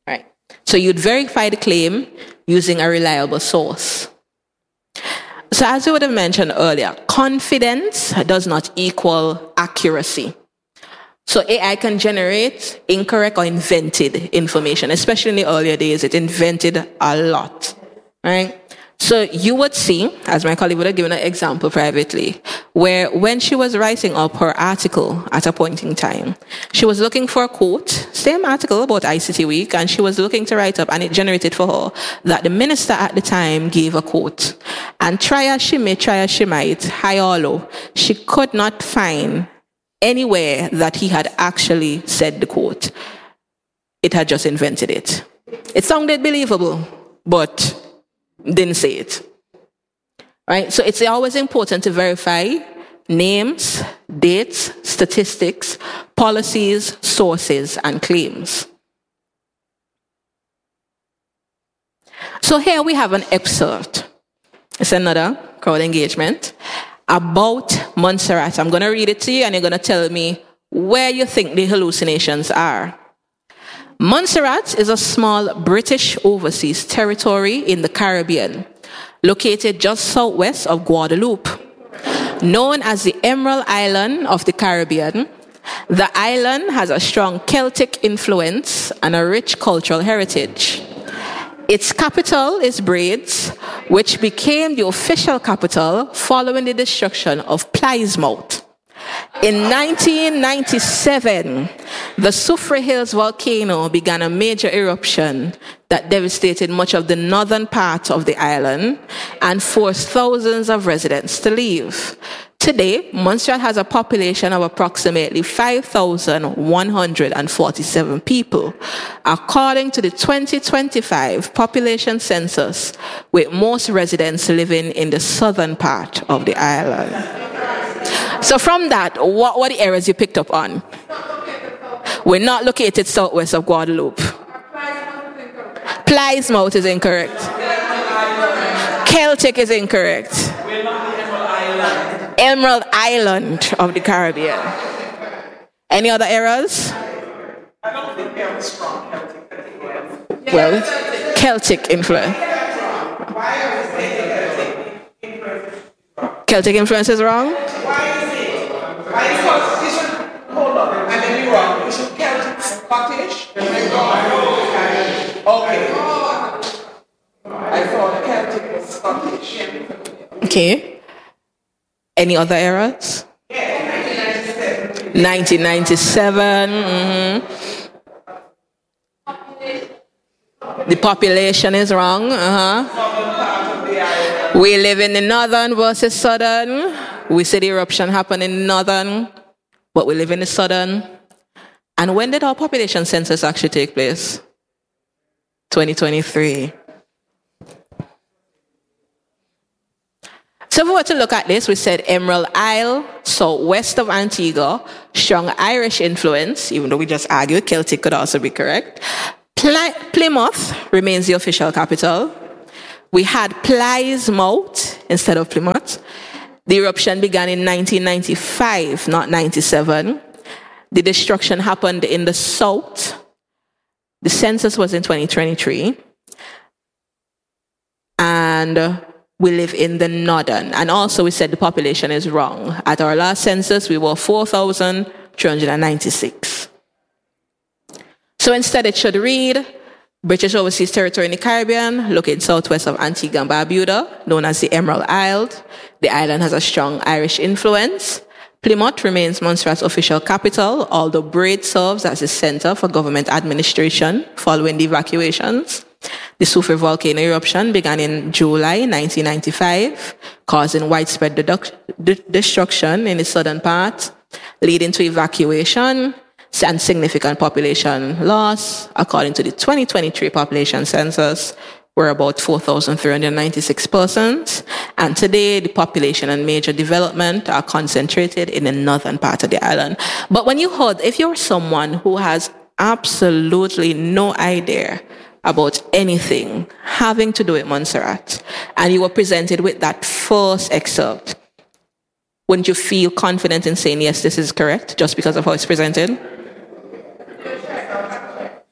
Right. So you'd verify the claim using a reliable source. So as you would have mentioned earlier, confidence does not equal accuracy. So AI can generate incorrect or invented information, especially in the earlier days, it invented a lot, right? So you would see, as my colleague would have given an example privately, where when she was writing up her article at a point in time, she was looking for a quote, same article about ICT Week, and she was looking to write up, and it generated for her that the minister at the time gave a quote. And try as she might, high or low, she could not find anywhere that he had actually said the quote. It had just invented it. It sounded believable, but didn't say it. Right? So it's always important to verify names, dates, statistics, policies, sources, and claims. So here we have an excerpt. It's another crowd engagement about Montserrat. I'm going to read it to you and you're going to tell me where you think the hallucinations are. Montserrat is a small British overseas territory in the Caribbean, located just southwest of Guadeloupe. Known as the Emerald Island of the Caribbean, the island has a strong Celtic influence and a rich cultural heritage. Its capital is Braids, which became the official capital following the destruction of Plymouth. In 1997, the Soufrière Hills volcano began a major eruption that devastated much of the northern part of the island and forced thousands of residents to leave. Today, Montserrat has a population of approximately 5,147 people, according to the 2025 population census, with most residents living in the southern part of the island. So from that, what were the areas you picked up on? We're not located southwest of Guadeloupe. Plymouth is incorrect. Celtic is incorrect. Emerald Island of the Caribbean. Any other errors? I don't think we have a strong Celtic influence. Well, Celtic influence. Why are we saying Celtic influence? Celtic influence is wrong? Why is it? Why is it? Hold on. And then you're wrong. You should Celtic Scottish. Okay. I thought Celtic was Scottish. Okay. Any other errors? Yeah, 1997. 1997. The population is wrong. We live in the northern versus southern. We see the eruption happen in the northern, but we live in the southern. And when did our population census actually take place? 2023. So if we were to look at this, we said Emerald Isle, so west of Antigua, strong Irish influence, even though we just argued Celtic could also be correct. Plymouth remains the official capital. We had Plymouth instead of Plymouth. The eruption began in 1995, not 97. The destruction happened in the south. The census was in 2023. And we live in the northern. And also we said the population is wrong. At our last census, we were 4,396. So instead it should read, British Overseas Territory in the Caribbean, located southwest of Antigua and Barbuda, known as the Emerald Isle. The island has a strong Irish influence. Plymouth remains Montserrat's official capital, although Braids serves as a center for government administration following the evacuations. The Soufrière volcano eruption began in July 1995, causing widespread destruction in the southern part, leading to evacuation and significant population loss. According to the 2023 population census, we're about 4,396 persons. And today, the population and major development are concentrated in the northern part of the island. But when you heard, if you're someone who has absolutely no idea about anything having to do with Montserrat, and you were presented with that first excerpt, wouldn't you feel confident in saying, yes, this is correct, just because of how it's presented?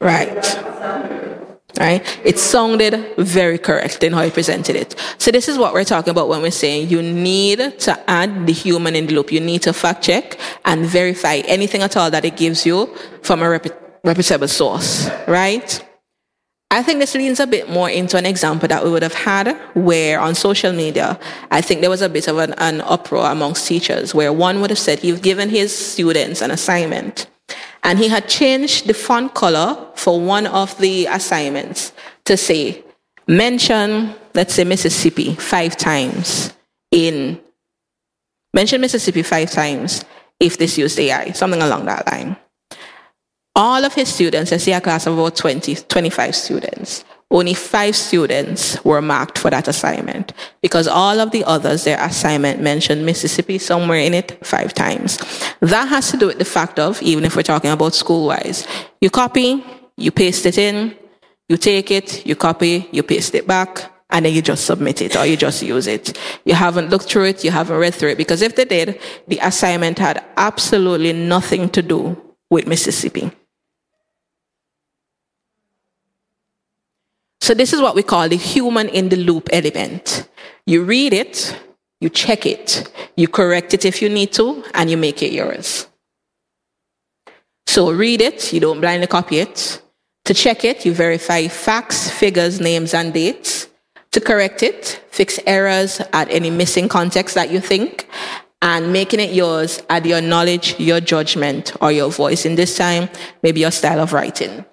Right. Right? It sounded very correct in how you presented it. So this is what we're talking about when we're saying you need to add the human in the loop. You need to fact check and verify anything at all that it gives you from a reputable source, right? I think this leans a bit more into an example that we would have had where on social media, I think there was a bit of an uproar amongst teachers where one would have said he's given his students an assignment and he had changed the font color for one of the assignments to say, mention, let's say, Mississippi 5 times mention Mississippi 5 times if this used AI, something along that line. All of his students, let's say a class of about 25 students, only 5 students were marked for that assignment because all of the others, their assignment mentioned Mississippi somewhere in it 5 times. That has to do with the fact of, even if we're talking about school-wise, you copy, you paste it in, you take it, you copy, you paste it back, and then you just submit it or you just use it. You haven't looked through it, you haven't read through it, because if they did, the assignment had absolutely nothing to do with Mississippi. So this is what we call the human in the loop element. You read it, you check it, you correct it if you need to, and you make it yours. So read it, you don't blindly copy it. To check it, you verify facts, figures, names, and dates. To correct it, fix errors, add any missing context that you think, and making it yours, add your knowledge, your judgment, or your voice. In this time, maybe your style of writing.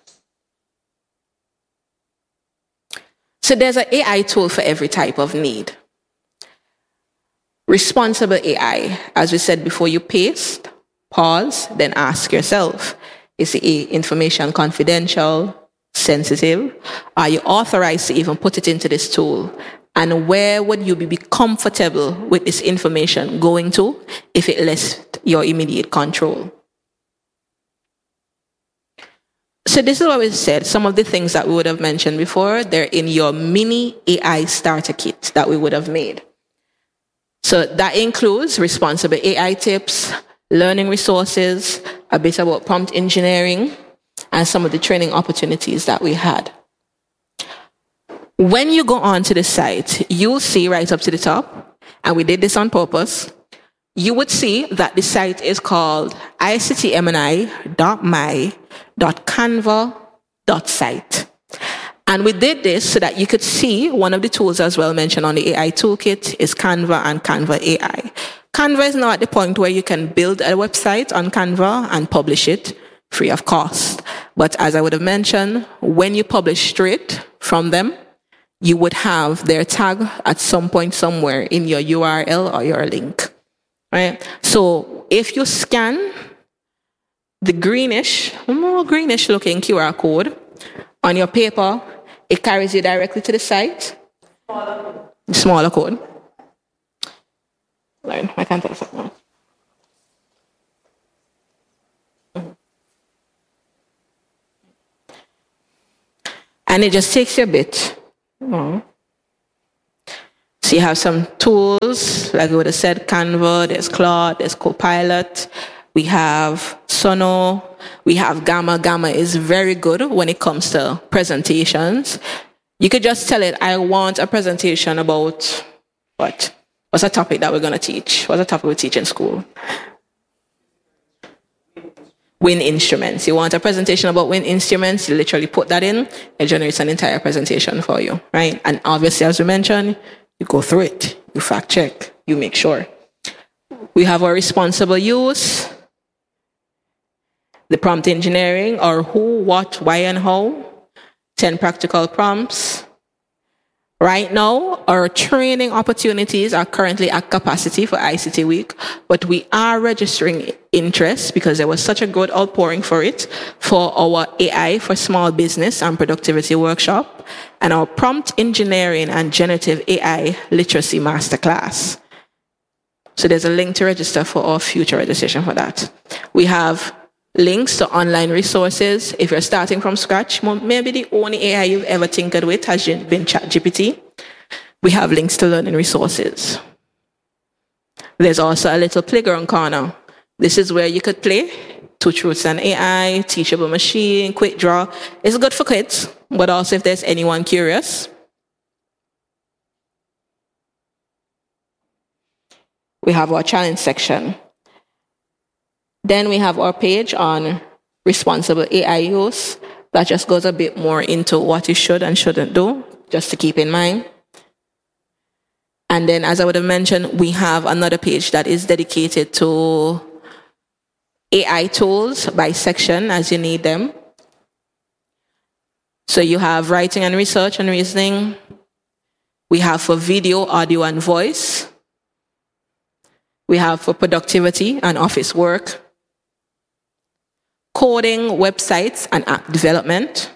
So there's an AI tool for every type of need. Responsible AI, as we said before, you paste, pause, then ask yourself, is the information confidential, sensitive? Are you authorized to even put it into this tool? And where would you be comfortable with this information going to if it left your immediate control? So this is what we said. Some of the things that we would have mentioned before, they're in your mini AI starter kit that we would have made. So that includes responsible AI tips, learning resources, a bit about prompt engineering, and some of the training opportunities that we had. When you go onto the site, you'll see right up to the top, and we did this on purpose, you would see that the site is called ictmni.my.canva.site. And we did this so that you could see one of the tools as well mentioned on the AI toolkit is Canva and Canva AI. Canva is now at the point where you can build a website on Canva and publish it free of cost. But as I would have mentioned, when you publish straight from them, you would have their tag at some point somewhere in your URL or your link. Right? So if you scan the more greenish looking QR code on your paper, it carries you directly to the site. Smaller code. Lauren, I can't tell something. And it just takes you a bit. So you have some tools, like we would have said, Canva, there's Claude, there's Copilot. We have Sono, we have Gamma. Gamma is very good when it comes to presentations. You could just tell it, I want a presentation about what? What's a topic that we're going to teach? What's a topic we teach in school? Wind instruments. You want a presentation about wind instruments, you literally put that in, it generates an entire presentation for you, right? And obviously, as we mentioned, you go through it, you fact check, you make sure. We have our responsible use, the prompt engineering, or who, what, why, and how, 10 practical prompts. Right now, our training opportunities are currently at capacity for ICT Week, but we are registering interest because there was such a good outpouring for it for our AI for small business and productivity workshop and our prompt engineering and generative AI literacy masterclass. So there's a link to register for our future registration for that. We have links to online resources. If you're starting from scratch, maybe the only AI you've ever tinkered with has been ChatGPT. We have links to learning resources. There's also a little playground corner. This is where you could play. Two Truths and AI, Teachable Machine, Quick Draw. It's good for kids, but also if there's anyone curious. We have our challenge section. Then we have our page on responsible AI use. That just goes a bit more into what you should and shouldn't do, just to keep in mind. And then, as I would have mentioned, we have another page that is dedicated to AI tools by section as you need them. So you have writing and research and reasoning. We have for video, audio, and voice. We have for productivity and office work. Coding, websites, and app development.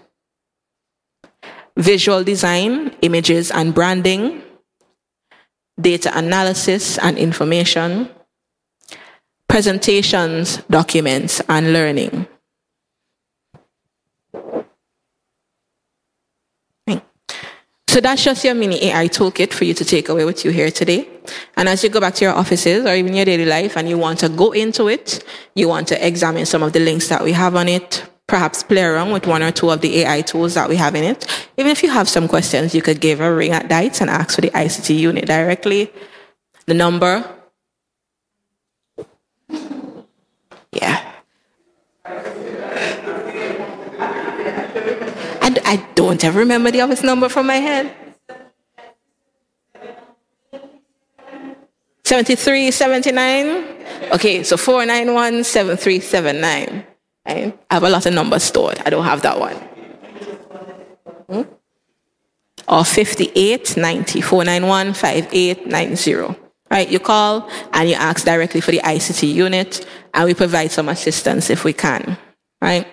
Visual design, images and branding. Data analysis and information. Presentations, documents, and learning. So that's just your mini AI toolkit for you to take away with you here today. And as you go back to your offices or even your daily life and you want to go into it, you want to examine some of the links that we have on it, perhaps play around with one or two of the AI tools that we have in it. Even if you have some questions, you could give a ring at DITES and ask for the ICT unit directly. The number. Yeah. And I don't ever remember the office number from my head. 7379. Okay, so 491-7379. I have a lot of numbers stored. I don't have that one. Or 5890. 491-5890. Right, you call and you ask directly for the ICT unit, and we provide some assistance if we can. Right?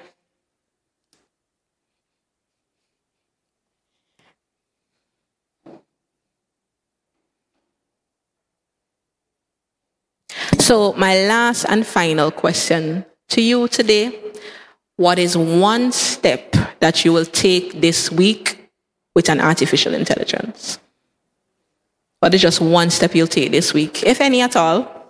So my last and final question to you today, what is one step that you will take this week with an artificial intelligence? What is just one step you'll take this week, if any at all?